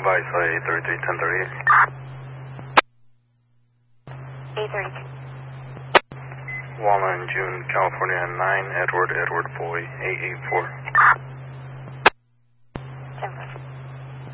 advise 833, 1038. 832. Walnut, June, California, 9, Edward, Boy, 884.